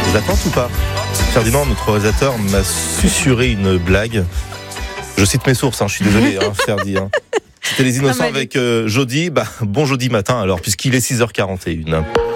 Vous attendez ou pas? Ferdinand, notre réalisateur, m'a susurré une blague. Je cite mes sources, je suis désolé, Ferdi. C'était Les Innocents avec Jody. Bon jeudi matin alors, puisqu'il est 6h41.